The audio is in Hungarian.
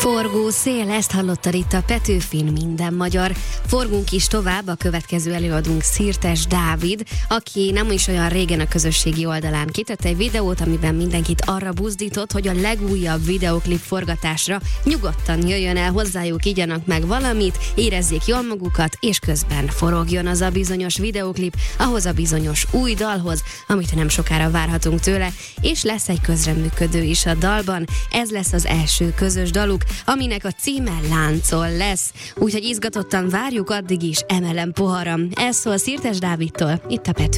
Forgó szél, ezt hallottad itt a Petőfin Minden Magyar. Forgunk is tovább, a következő előadónk Szirtes Dávid, aki nem is olyan régen a közösségi oldalán kitett egy videót, amiben mindenkit arra buzdított, hogy a legújabb videóklip forgatásra nyugodtan jöjjön el hozzájuk, igyanak meg valamit, érezzék jól magukat, és közben forogjon az a bizonyos videóklip ahhoz a bizonyos új dalhoz, amit nem sokára várhatunk tőle, és lesz egy közreműködő is a dalban. Ez lesz az első közös daluk, aminek a címe Láncol lesz. Úgyhogy izgatottan várjuk, addig is emelem poharam. Ez szól Szirtes Dávidtól, itt a Pető.